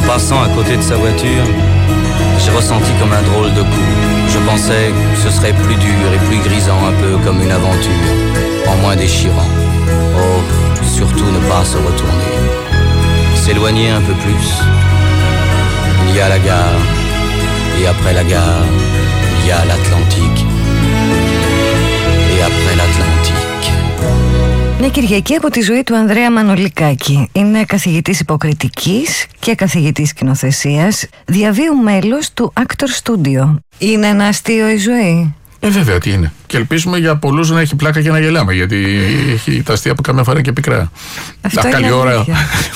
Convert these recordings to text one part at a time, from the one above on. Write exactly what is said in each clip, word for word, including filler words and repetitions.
En passant à côté de sa voiture, j'ai ressenti comme un drôle de coup. Je pensais que ce serait plus dur et plus grisant, un peu comme une aventure, en moins déchirant. Oh, surtout ne pas se retourner. S'éloigner un peu plus. Il y a la gare, et après la gare, il y a l'Atlantique. Et après l'Atlantique. Μια Κυριακή από τη ζωή του Ανδρέα Μανολικάκη. Είναι καθηγητής υποκριτικής και καθηγητής σκηνοθεσίας, διαβίου μέλος του Actor Studio. Είναι ένα αστείο η ζωή? Ε, βέβαια, τι είναι. Και ελπίζουμε για πολλούς να έχει πλάκα και να γελάμε, γιατί έχει τα αστεία που καμιά φορά και πικρά. Αυτό Α, είναι καλή ώρα.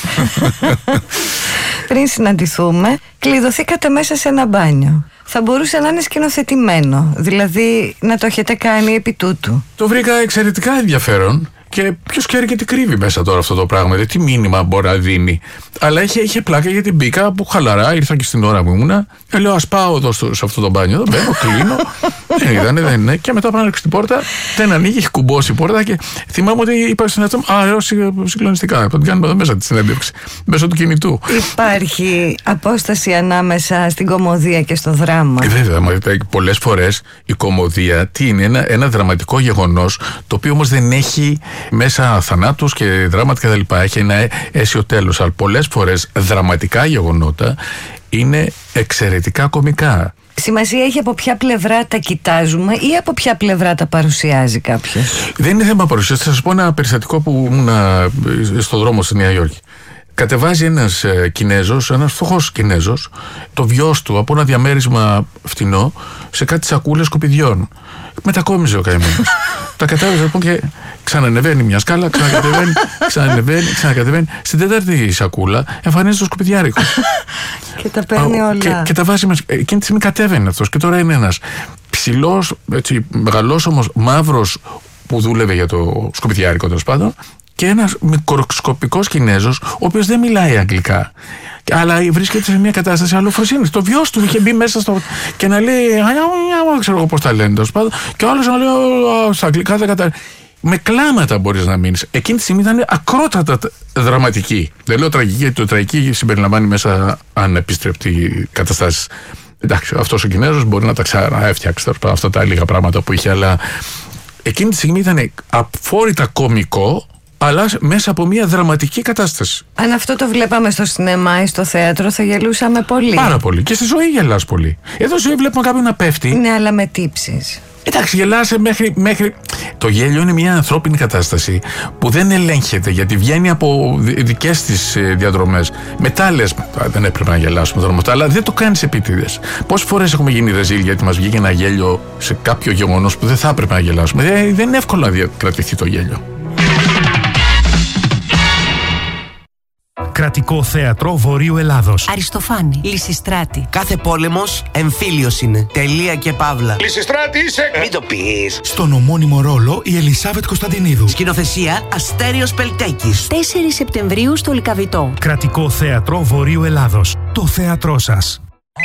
Πριν συναντηθούμε, κλειδωθήκατε μέσα σε ένα μπάνιο. Θα μπορούσε να είναι σκηνοθετημένο, δηλαδή να το έχετε κάνει επί τούτου. Το βρήκα εξαιρετικά ενδιαφέρον. Και ποιος ξέρει και τι κρύβει μέσα τώρα αυτό το πράγμα, δηλαδή τι μήνυμα μπορεί να δίνει. Αλλά είχε, είχε πλάκα γιατί μπήκα από χαλαρά, ήρθα και στην ώρα που ήμουνα. Και λέω: ας πάω εδώ στο, σε αυτό το μπάνιο. Εδώ μπαίνω, κλείνω. Δεν ήταν, δεν είναι. Και μετά πάω να ανοίξω την πόρτα. Δεν ανοίγει, έχει κουμπώσει η πόρτα. Και θυμάμαι ότι είπα στην εαυτό μου: α, λέω συγκλονιστικά. Θα την κάνουμε εδώ μέσα τη συνέντευξη. Μέσω του κινητού. Υπάρχει απόσταση ανάμεσα στην κωμωδία και στο δράμα? Ε, βέβαια, πολλές φορές η κωμωδία τι είναι, ένα, ένα δραματικό γεγονός, το οποίο όμως δεν έχει μέσα θανάτους και δράματα κτλ. Έχει ένα αίσιο τέλος. Αλλά πολλές φορές δραματικά γεγονότα είναι εξαιρετικά κωμικά. Σημασία έχει από ποια πλευρά τα κοιτάζουμε ή από ποια πλευρά τα παρουσιάζει κάποιος? Δεν είναι θέμα παρουσίαση. Θα σας πω ένα περιστατικό που ήμουν στο δρόμο στη Νέα Υόρκη. Κατεβάζει ένας ε, Κινέζος, ένας φτωχός Κινέζος, το βιός του από ένα διαμέρισμα φτηνό σε κάτι σακούλες σκουπιδιών. Μετακόμιζε ο καημένος. Τα κατέβαζε λοιπόν και ξανανεβαίνει μια σκάλα, ξανακατεβαίνει, ξανανεβαίνει, ξανακατεβαίνει. Στην τέταρτη σακούλα εμφανίζεται το σκουπιδιάρικο. Και τα παίρνει όλα. Και, και τα βάζει μέσα. Εκείνη τη στιγμή κατέβαινε αυτός και τώρα είναι ένας ψηλός, έτσι, μεγαλός όμως μαύρος που δούλευε για το σκουπιδιάρικο τέλος πάντων. Και ένας μικροσκοπικός Κινέζος, ο οποίος δεν μιλάει αγγλικά, αλλά βρίσκεται σε μια κατάσταση αλλοφροσύνης. Το βιός του είχε μπει μέσα στο. Και να λέει, δεν ξέρω εγώ πώς τα λένε, τέλος πάντων. Και ο άλλος να λέει, στα αγγλικά δεν καταλαβαίνει. Με κλάματα μπορείς να μείνεις. Εκείνη τη στιγμή ήταν ακρότατα δραματική. Δεν λέω τραγική, γιατί το τραγική συμπεριλαμβάνει μέσα ανεπιστρεπτή καταστάσεις. Εντάξει, αυτός ο Κινέζος μπορεί να τα ξαναέφτιαξει αυτά τα λίγα πράγματα που είχε, αλλά εκείνη τη στιγμή ήταν αφόρητα κωμικό, αλλά μέσα από μια δραματική κατάσταση. Αν αυτό το βλέπαμε στο σινεμά ή στο θέατρο, θα γελούσαμε πολύ. Πάρα πολύ. Και στη ζωή γελάς πολύ. Εδώ στη ζωή βλέπουμε κάποιον να πέφτει. Ναι, αλλά με τύψεις. Εντάξει, γελάσαι μέχρι, μέχρι. Το γέλιο είναι μια ανθρώπινη κατάσταση που δεν ελέγχεται, γιατί βγαίνει από δικές της διαδρομές. Μετά λες, δεν έπρεπε να γελάσουμε τώρα με αυτό, αλλά δεν το κάνεις επίτηδες. Πόσες φορές έχουμε γίνει ρεζίλ γιατί μας βγήκε ένα γέλιο σε κάποιο γεγονός που δεν θα έπρεπε να γελάσουμε. Δεν, δεν είναι εύκολο να κρατηθεί το γέλιο. Κρατικό Θέατρο Βορείου Ελλάδος. Αριστοφάνη. Λυσιστράτη. Κάθε πόλεμος εμφύλιος είναι. Τελεία και παύλα. Λυσιστράτη είσαι! Μην το πεις. Στον ομώνυμο ρόλο η Ελισάβετ Κωνσταντινίδου. Σκηνοθεσία Αστέριος Πελτέκης. τέσσερις Σεπτεμβρίου στο Λυκαβητό. Κρατικό Θέατρο Βορείου Ελλάδος. Το θέατρό σας.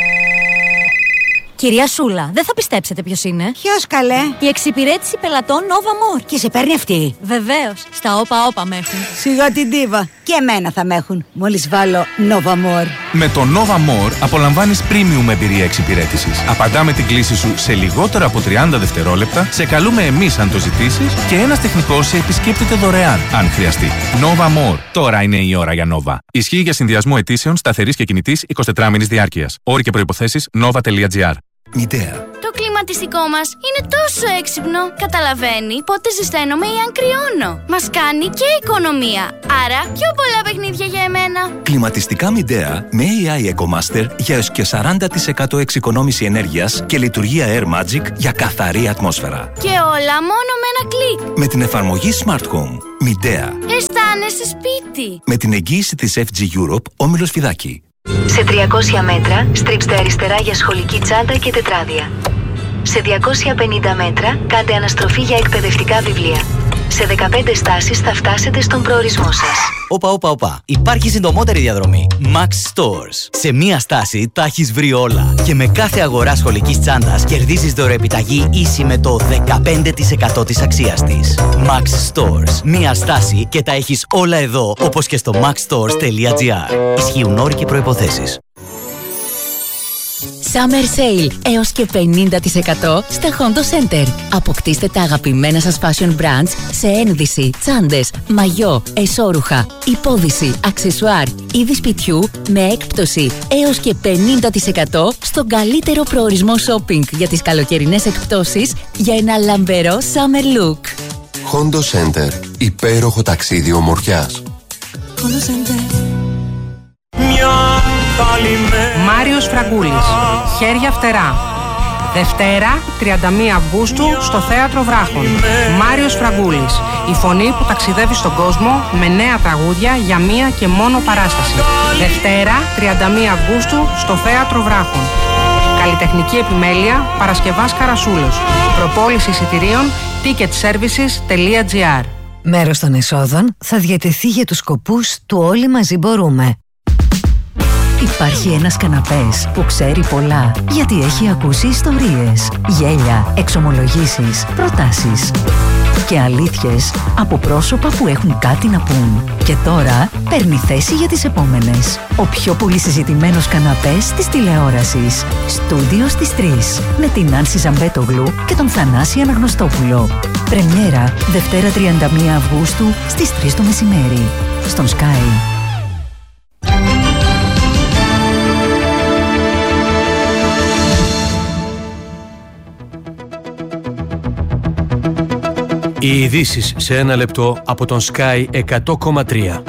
Κυρία Σούλα, δεν θα πιστέψετε ποιος είναι. Ποιος καλέ? Η εξυπηρέτηση πελατών Nova More. Και σε παίρνει αυτή? Βεβαίως, στα όπα όπα με έχουν. Σιγά την τίβα. Και εμένα θα με έχουν, μόλις βάλω Nova More. Με το Nova More απολαμβάνεις premium εμπειρία εξυπηρέτησης. Απαντάμε την κλήση σου σε λιγότερα από τριάντα δευτερόλεπτα, σε καλούμε εμείς αν το ζητήσεις και ένας τεχνικός σε επισκέπτεται δωρεάν, αν χρειαστεί. Nova More. Τώρα είναι η ώρα για Nova. Ισχύει για συνδυασμό αιτήσεων σταθερής και κινητής εικοσιτετράμηνης διάρκειας. Όροι και προϋποθέσεις nova τελεία gr. Μητέα. Το κλιματιστικό μας είναι τόσο έξυπνο. Καταλαβαίνει πότε ζεσταίνομαι ή αν κρυώνω. Μας κάνει και οικονομία. Άρα πιο πολλά παιχνίδια για εμένα. Κλιματιστικά Μητέα με έι άι EcoMaster για έως και σαράντα τοις εκατό εξοικονόμηση ενέργειας και λειτουργία Air Magic για καθαρή ατμόσφαιρα. Και όλα μόνο με ένα κλικ. Με την εφαρμογή Smart Home. Μητέα. Αισθάνεσαι σπίτι. Με την εγγύηση της εφ τζι Europe, Όμιλος Φιδάκη. Σε τριακόσια μέτρα στρίψτε αριστερά για σχολική τσάντα και τετράδια. Σε διακόσια πενήντα μέτρα κάντε αναστροφή για εκπαιδευτικά βιβλία. Σε δεκαπέντε στάσεις θα φτάσετε στον προορισμό σας. Όπα, όπα, όπα. Υπάρχει συντομότερη διαδρομή. Max Stores. Σε μία στάση τα έχεις βρει όλα. Και με κάθε αγορά σχολικής τσάντας κερδίζεις δωρεοεπιταγή ίση με το δεκαπέντε τοις εκατό της αξίας της. Max Stores. Μία στάση και τα έχεις όλα εδώ, όπως και στο maxstores τελεία gr. Ισχύουν όροι και προϋποθέσεις. Summer Sale έως και πενήντα τοις εκατό στα Hondo Center. Αποκτήστε τα αγαπημένα σας fashion brands σε ένδυση, τσάντες, μαγιό, εσώρουχα, υπόδυση, αξεσουάρ, είδη σπιτιού με έκπτωση έως και πενήντα τοις εκατό στον καλύτερο προορισμό shopping για τις καλοκαιρινές εκπτώσεις για ένα λαμπερό summer look. Hondo Center. Υπέροχο ταξίδι ομορφιάς. Hondo Center. Μάριος Φραγκούλης, Χέρια φτερά. Δευτέρα, τριάντα μία Αυγούστου, στο Θέατρο Βράχων. Μάριος Φραγκούλης, η φωνή που ταξιδεύει στον κόσμο με νέα τραγούδια για μία και μόνο παράσταση. Δευτέρα, τριάντα μία Αυγούστου, στο Θέατρο Βράχων. Καλλιτεχνική επιμέλεια, Παρασκευάς Καρασούλος. Προπόληση εισιτηρίων, ticketservices τελεία gr. Μέρος των εσόδων θα διατεθεί για τους σκοπούς του Όλοι Μαζί Μπορούμε. Υπάρχει ένας καναπές που ξέρει πολλά, γιατί έχει ακούσει ιστορίες, γέλια, εξομολογήσεις, προτάσεις και αλήθειες από πρόσωπα που έχουν κάτι να πούν. Και τώρα παίρνει θέση για τις επόμενες. Ο πιο πολύ συζητημένος καναπές της τηλεόρασης. Στούντιο στις τρεις. Με την Άνση Ζαμπέτογλου και τον Θανάση Αναγνωστόπουλο. Πρεμιέρα Δευτέρα τριάντα μία Αυγούστου στις τρεις το μεσημέρι. Στον Sky. Οι ειδήσεις σε ένα λεπτό από τον Sky εκατό κόμμα τρία.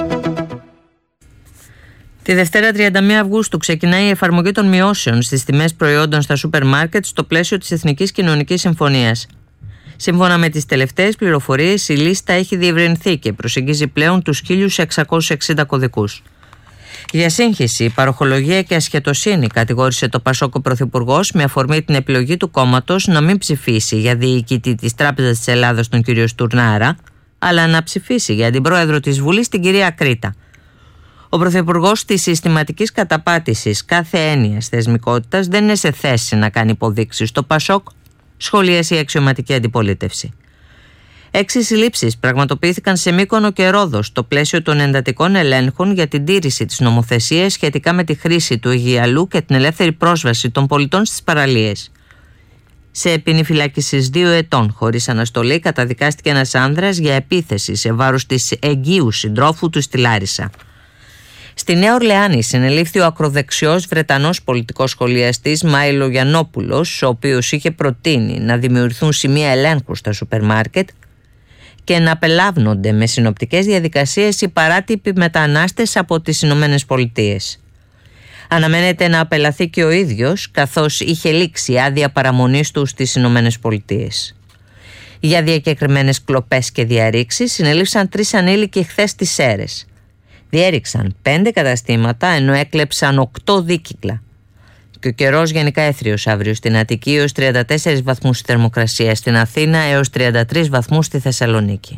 Τη Δευτέρα τριάντα μία Αυγούστου ξεκινάει η εφαρμογή των μειώσεων στις τιμές προϊόντων στα σούπερ μάρκετ στο πλαίσιο της Εθνικής Κοινωνικής Συμφωνίας. Σύμφωνα με τις τελευταίες πληροφορίες, η λίστα έχει διευρυνθεί και προσεγγίζει πλέον τους χίλιους εξακόσιους εξήντα κωδικούς. Για σύγχυση, παροχολογία και ασχετοσύνη κατηγόρησε το Πασόκ ο Πρωθυπουργός με αφορμή την επιλογή του κόμματος να μην ψηφίσει για διοικητή της Τράπεζας της Ελλάδας τον κύριο Στουρνάρα, αλλά να ψηφίσει για την πρόεδρο της Βουλής την κυρία Κρήτα. Ο Πρωθυπουργός της συστηματικής καταπάτησης κάθε έννοιας θεσμικότητας δεν είναι σε θέση να κάνει υποδείξεις. Το Πασόκ σχολίασε η αξιωματική αντιπολίτευση. Έξι συλλήψεις πραγματοποιήθηκαν σε Μύκονο και Ρόδο στο πλαίσιο των εντατικών ελέγχων για την τήρηση της νομοθεσίας σχετικά με τη χρήση του Αιγιαλού και την ελεύθερη πρόσβαση των πολιτών στις παραλίες. Σε ποινή φυλάκισης δύο ετών χωρίς αναστολή καταδικάστηκε ένας άνδρας για επίθεση σε βάρος της εγγύου συντρόφου του στη Λάρισα. Στη Νέα Ορλεάνη συνελήφθη ο ακροδεξιός Βρετανός πολιτικός σχολιαστής Μάιλο Γιαννόπουλος, ο οποίος είχε προτείνει να δημιουργηθούν σημεία ελέγχου στα σούπερ μάρκετ και να απελάβνονται με συνοπτικές διαδικασίες οι παράτυποι μετανάστες από τις Ηνωμένες Πολιτείες. Αναμένεται να απελαθεί και ο ίδιος, καθώς είχε λήξει άδεια παραμονής του στις Ηνωμένες Πολιτείες. Για διακεκριμένες κλοπές και διαρρήξεις συνελήφθησαν τρεις ανήλικοι χθες στις Σέρρες. Διέριξαν πέντε καταστήματα ενώ έκλεψαν οκτώ δίκυκλα. Και ο καιρός γενικά έθριος αύριο στην Αττική έως τριάντα τέσσερις βαθμούς η θερμοκρασία, στην Αθήνα έως τριάντα τρεις βαθμούς στη Θεσσαλονίκη.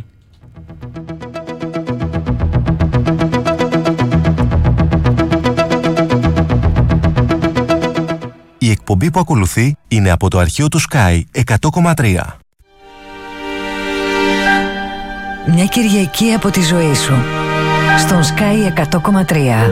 Η εκπομπή που ακολουθεί είναι από το αρχείο του Sky εκατό κόμμα τρία. Μια Κυριακή από τη ζωή σου στον Sky εκατό κόμμα τρία.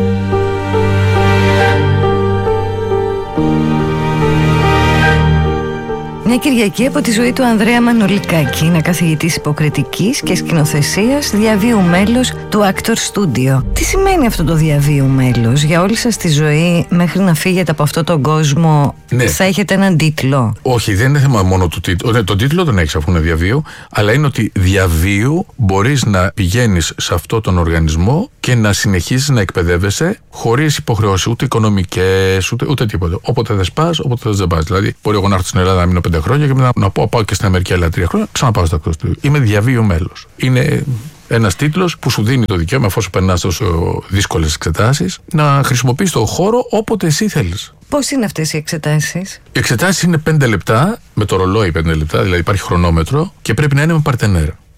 Μια Κυριακή από τη ζωή του Ανδρέα Μανολικάκη. Είναι καθηγητής υποκριτικής και σκηνοθεσίας, διαβίου μέλος του Actor Studio. Τι σημαίνει αυτό το διαβίου μέλος για όλη σας τη ζωή, μέχρι να φύγετε από αυτόν τον κόσμο? Ναι. Θα έχετε έναν τίτλο? Όχι, δεν είναι θέμα μόνο του τίτλου. Τον τίτλο τον έχεις αφού είναι διαβίου, αλλά είναι ότι διαβίου μπορείς να πηγαίνεις σε αυτόν τον οργανισμό και να συνεχίσεις να εκπαιδεύεσαι χωρίς υποχρεώσεις, ούτε οικονομικές, ούτε, ούτε τίποτα. Όποτε δεν πας, όποτε δεν πας. Δηλαδή, μπορεί εγώ να έρθω στην Ελλάδα να μείνω πέντε χρόνια και μετά να πω πάω και στην Αμερική άλλα τρία χρόνια, ξαναπάω στο Actor Studio. Είμαι διαβίου μέλος. Είναι ένας τίτλος που σου δίνει το δικαίωμα, εφόσον περνάς τόσο δύσκολες εξετάσεις, να χρησιμοποιείς το χώρο όποτε εσύ θέλεις. Πώς είναι αυτές οι εξετάσεις? Οι εξετάσεις είναι πέντε λεπτά, με το ρολόι πέντε λεπτά, δηλαδή υπάρχει χρονόμετρο και πρέπει να είναι με παρτενέρ.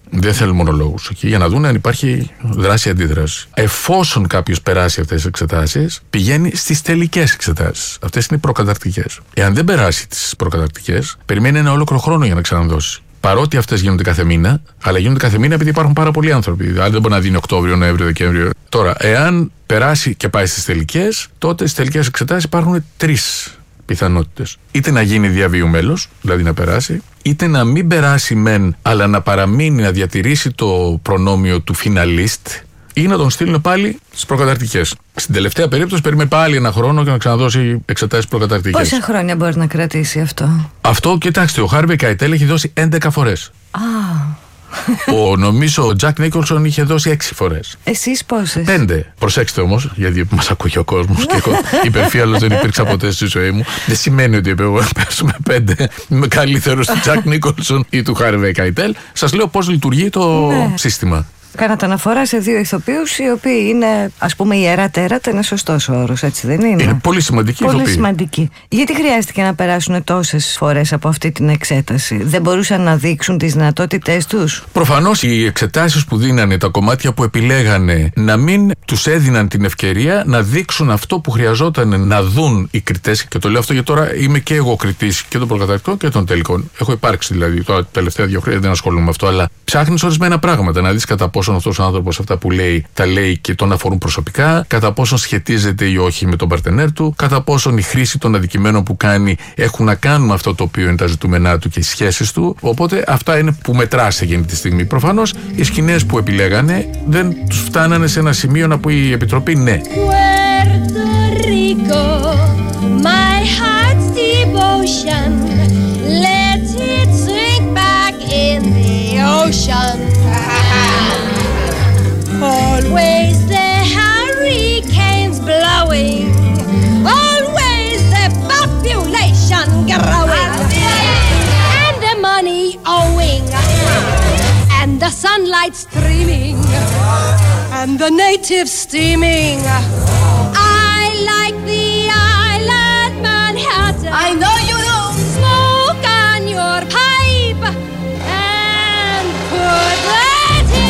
Δεν θέλουν μονολόγους εκεί, για να δουν αν υπάρχει δράση-αντίδραση. Εφόσον κάποιος περάσει αυτές τις εξετάσεις, πηγαίνει στις τελικές εξετάσεις. Αυτές είναι οι προκαταρκτικές. Εάν δεν περάσει τις προκαταρκτικές, περιμένει ένα ολόκληρο χρόνο για να ξαναδώσει. Παρότι αυτές γίνονται κάθε μήνα, αλλά γίνονται κάθε μήνα επειδή υπάρχουν πάρα πολλοί άνθρωποι. Δηλαδή δεν μπορεί να δίνει Οκτώβριο, Νοέμβριο, Δεκέμβριο. Τώρα, εάν περάσει και πάει στις τελικές, τότε στις τελικές εξετάσεις υπάρχουν τρεις πιθανότητες. Είτε να γίνει διαβίου μέλος, δηλαδή να περάσει, είτε να μην περάσει μεν, αλλά να παραμείνει, να διατηρήσει το προνόμιο του φιναλίστ, ή να τον στείλουν πάλι στις προκαταρκτικές. Στην τελευταία περίπτωση περιμένει πάλι ένα χρόνο και να ξαναδώσει εξετάσεις προκαταρκτικές. Πόσα χρόνια μπορεί να κρατήσει αυτό? Αυτό, κοιτάξτε, ο Χάρβεϊ Καϊτέλ έχει δώσει έντεκα φορές. Α. Ο, νομίζω, ο Τζακ Νίκολσον είχε δώσει έξι φορές. Εσείς πόσες? Πέντε. Προσέξτε όμως, γιατί μας ακούει ο κόσμος και εγώ υπερφύαλος δεν υπήρξα ποτέ στη ζωή μου. Δεν σημαίνει ότι εγώ πέσουμε πέντε. Είμαι καλύτερος του Τζακ Νίκολσον ή του Χάρβεϊ Καϊτέλ. Σας λέω πώς λειτουργεί το ναι. σύστημα. Κάνατε αναφορά σε δύο ηθοποιούς οι οποίοι είναι, ας πούμε, ιερά τέρατα, είναι σωστός ο όρος, έτσι δεν είναι? Είναι πολύ σημαντική Πολύ ηθοποιοί. σημαντική. Γιατί χρειάστηκε να περάσουν τόσες φορές από αυτή την εξέταση? Δεν μπορούσαν να δείξουν τις δυνατότητές τους? Προφανώς οι εξετάσεις που δίνανε, τα κομμάτια που επιλέγανε, να μην τους έδιναν την ευκαιρία να δείξουν αυτό που χρειαζόταν να δουν οι κριτές. Και το λέω αυτό γιατί τώρα είμαι και εγώ κριτής και των προκαταρκτικών και των τελικών. Έχω υπάρξει δηλαδή, τώρα τα τελευταία δύο χρόνια δεν ασχολούμαι με αυτό, αλλά ψάχνεις ορισμένα πράγματα να δεις κατά πόσον αυτός ο άνθρωπος αυτά που λέει τα λέει και τον αφορούν προσωπικά, κατά πόσον σχετίζεται ή όχι με τον παρτενέρ του, κατά πόσον η χρήση των αντικειμένων που κάνει έχουν να κάνουν με αυτό το οποίο είναι τα ζητούμενά του και οι σχέσεις του. Οπότε αυτά είναι που μετράς εκείνη τη στιγμή. Προφανώς οι σκηνές που επιλέγανε δεν τους φτάνανε σε ένα σημείο να πει η Επιτροπή ναι. Always the hurricanes blowing, always the population growing, and the money owing, and the sunlight streaming, and the natives steaming. I like the island Manhattan. I know you do. Smoke on your pipe and put that in.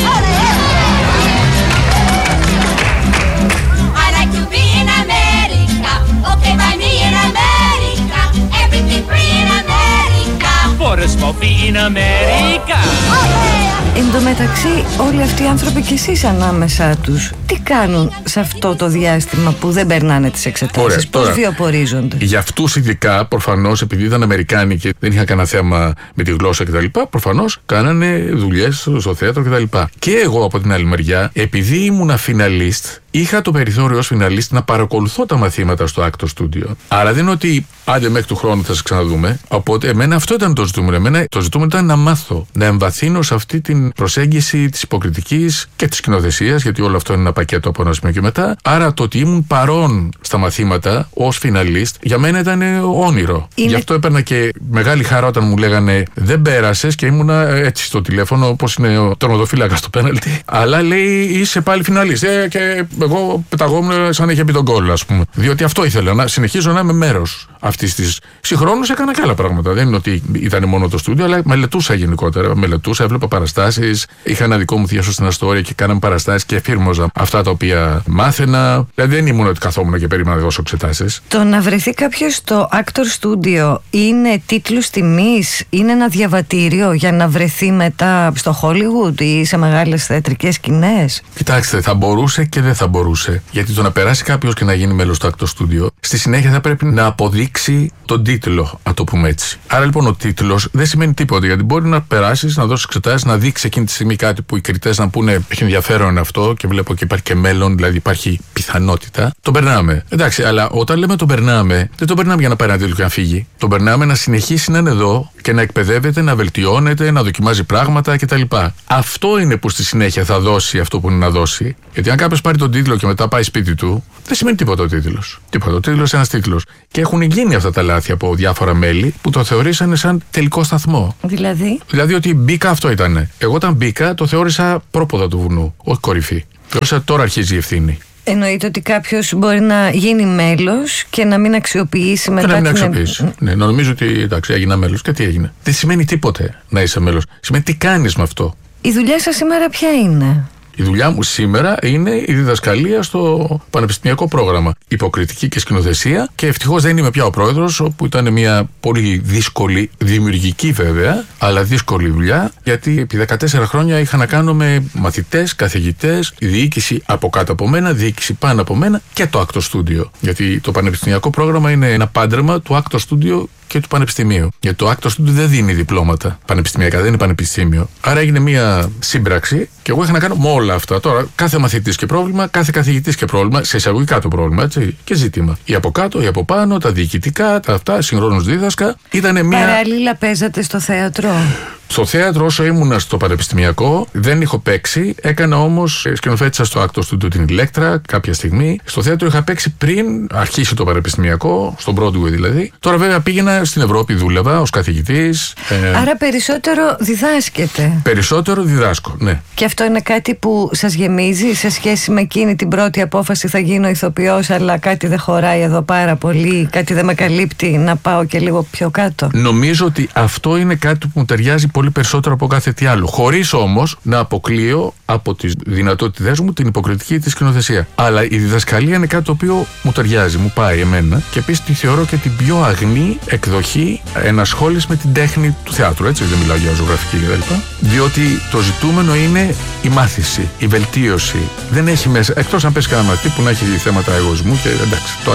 Εν τω μεταξύ, όλοι αυτοί οι άνθρωποι και εσείς ανάμεσά τους, τι κάνουν σε αυτό το διάστημα που δεν περνάνε τις εξετάσεις? Πώς βιοπορίζονται? Για αυτούς ειδικά, προφανώς, επειδή ήταν Αμερικάνοι και δεν είχαν κανένα θέμα με τη γλώσσα κτλ., προφανώς κάνανε δουλειές στο θέατρο κτλ. Και εγώ από την άλλη μεριά, επειδή ήμουνα φιναλίστ, είχα το περιθώριο ως φιναλίστ να παρακολουθώ τα μαθήματα στο Actor Studio. Άρα δεν είναι ότι άντε μέχρι του χρόνου θα σε ξαναδούμε. Οπότε εμένα αυτό ήταν το ζητούμενο. Εμένα το ζητούμενο ήταν να μάθω, να εμβαθύνω σε αυτή την προσέγγιση της υποκριτικής και της σκηνοθεσίας, γιατί όλο αυτό είναι ένα πακέτο από ένα σημείο και μετά. Άρα το ότι ήμουν παρόν στα μαθήματα ως φιναλίστ για μένα ήταν όνειρο. Είναι... Γι' αυτό έπαιρνα και μεγάλη χαρά όταν μου λέγανε δεν πέρασες και ήμουνα έτσι στο τηλέφωνο, όπως είναι ο τερματοφύλακας στο πέναλτι. Αλλά λέει είσαι πάλι φιναλίστ. Ε, και εγώ πεταγόμουν σαν είχε πει τον γκολ, ας πούμε. Διότι αυτό ήθελα, να συνεχίζω να είμαι μέρος αυτής της. Συγχρόνως έκανα και άλλα πράγματα. Δεν είναι ότι ήταν μόνο το στούντιο, αλλά μελετούσα γενικότερα. Μελετούσα, έβλεπα παραστάσεις. Είχα ένα δικό μου θείασο στην Αστόρια και κάναμε παραστάσεις και εφήρμοζα αυτά τα οποία μάθαινα. Δηλαδή δεν ήμουν ότι καθόμουν και περίμενα να δώσω εξετάσεις. Το να βρεθεί κάποιος στο Actor Studio είναι τίτλος τιμής, είναι ένα διαβατήριο για να βρεθεί μετά στο Hollywood ή σε μεγάλες θεατρικές σκηνές? Κοιτάξτε, θα μπορούσε και δεν θα μπορούσε. Γιατί το να περάσει κάποιος και να γίνει μέλος του Actor Studio, στη συνέχεια θα πρέπει να αποδείξει τον τίτλο, να το πούμε έτσι. Άρα λοιπόν ο τίτλος δεν σημαίνει τίποτα, γιατί μπορεί να περάσεις, να δώσεις εξετάσεις, να δείξεις εκείνη τη στιγμή κάτι που οι κριτές να πούνε έχει ενδιαφέρον αυτό και βλέπω και υπάρχει και μέλλον, δηλαδή υπάρχει πιθανότητα. Τον περνάμε. Εντάξει, αλλά όταν λέμε τον περνάμε, δεν τον περνάμε για να πάρει ένα τίτλο και να φύγει. Τον περνάμε να συνεχίσει να είναι εδώ και να εκπαιδεύεται, να βελτιώνεται, να δοκιμάζει πράγματα κτλ. Αυτό είναι που στη συνέχεια θα δώσει αυτό που είναι να δώσει. Γιατί αν κάποιος πάρει τον τίτλο και μετά πάει σπίτι του, δεν σημαίνει τίποτα ο τίτλος. Τίποτα. Ο τίτλος είναι ένας τίτλος. Και έχουν γίνει αυτά τα λάθη από διάφορα μέλη που το θεωρήσανε σαν τελικό σταθμό. Δηλαδή. Δηλαδή ότι μπήκα, αυτό ήταν. Εγώ όταν μπήκα το θεώρησα πρόποδα του βουνού, όχι κορυφή. Θεώρησα τώρα αρχίζει η ευθύνη. Εννοείται ότι κάποιος μπορεί να γίνει μέλος και να μην αξιοποιήσει μετά. Και να μην την... αξιοποιήσει. Ναι, νομίζω ότι εντάξει, έγινα μέλος. Και τι έγινε? Δεν σημαίνει τίποτε να είσαι μέλος. Σημαίνει τι κάνεις με αυτό. Η δουλειά σας σήμερα ποια είναι? Η δουλειά μου σήμερα είναι η διδασκαλία στο πανεπιστημιακό πρόγραμμα. Υποκριτική και σκηνοθεσία, και ευτυχώς δεν είμαι πια ο πρόεδρος, όπου ήταν μια πολύ δύσκολη, δημιουργική βέβαια, αλλά δύσκολη δουλειά, γιατί επί δεκατέσσερα χρόνια είχα να κάνω με μαθητές, καθηγητές, διοίκηση από κάτω από μένα, διοίκηση πάνω από μένα και το Actor Studio. Γιατί το πανεπιστημιακό πρόγραμμα είναι ένα πάντρεμα του Actor Studio και του Πανεπιστημίου. Γιατί το Actor Studio δεν δίνει διπλώματα πανεπιστημιακά, δεν είναι πανεπιστήμιο. Άρα έγινε μια σύμπραξη και εγώ είχα να κάνω με όλα αυτά. Τώρα, κάθε μαθητής και πρόβλημα, κάθε καθηγητής και πρόβλημα, σε εισαγωγικά το πρόβλημα, έτσι, και ζήτημα. Ή από κάτω, ή από πάνω, τα διοικητικά, τα αυτά, συγχρόνως δίδασκα. Ήτανε μια. Παράλληλα παίζατε στο θέατρο? Στο θέατρο, όσο ήμουνα στο πανεπιστημιακό, δεν είχα παίξει. Έκανα όμως, σκηνοθέτησα στο Actor Studio την Ηλέκτρα κάποια στιγμή. Στο θέατρο είχα παίξει πριν αρχίσει το πανεπιστημιακό, στον Broadway δηλαδή. Τώρα βέβαια πήγαινα στην Ευρώπη, δούλευα ως καθηγητής. Ε... Άρα περισσότερο διδάσκετε? Περισσότερο διδάσκω, ναι. Και αυτό είναι κάτι που σας γεμίζει σε σχέση με εκείνη την πρώτη απόφαση, θα γίνω ηθοποιός, αλλά κάτι δεν χωράει εδώ πάρα πολύ, κάτι δεν με καλύπτει, να πάω και λίγο πιο κάτω? Νομίζω ότι αυτό είναι κάτι που μου ταιριάζει πολύ περισσότερο από κάθε τι άλλο. Χωρίς όμως να αποκλείω από τις δυνατότητές μου την υποκριτική ή τη σκηνοθεσία. Αλλά η διδασκαλία είναι κάτι το οποίο μου ταιριάζει, μου πάει εμένα, και επίσης τη θεωρώ και την πιο αγνή εκδοχή ενασχόληση με την τέχνη του θεάτρου. Έτσι, δεν μιλάω για ζωγραφική κτλ. Διότι το ζητούμενο είναι η μάθηση, η βελτίωση. Δεν έχει μέσα, εκτός αν πες κανένα μαθητή που να έχει θέματα εγωισμού και εντάξει. Το